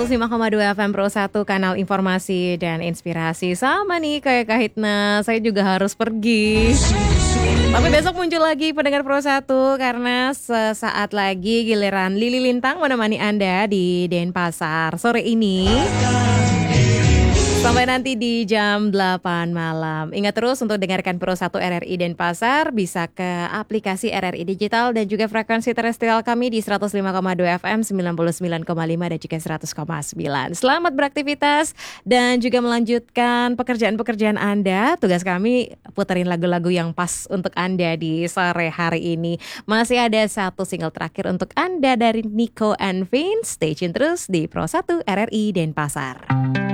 105,2 FM Pro 1, kanal informasi dan inspirasi. Sama nih kayak Kak Hitna, saya juga harus pergi. Tapi besok muncul lagi pendengar Pro 1 karena sesaat lagi giliran Lili Lintang menemani Anda di Denpasar sore ini. Sampai nanti di jam 8 malam. Ingat terus untuk dengarkan Pro 1 RRI Denpasar bisa ke aplikasi RRI Digital dan juga frekuensi terestrial kami di 105,2 FM, 99,5 dan juga 100,9. Selamat beraktivitas dan juga melanjutkan pekerjaan-pekerjaan Anda. Tugas kami puterin lagu-lagu yang pas untuk Anda di sore hari ini. Masih ada satu single terakhir untuk Anda dari Nico and Vince. Stay tune terus di Pro 1 RRI Denpasar.